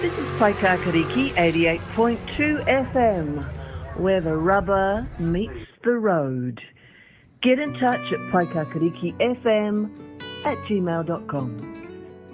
This is Paikakariki 88.2 FM, where the rubber meets the road. Get in touch at paikakarikifm@gmail.com.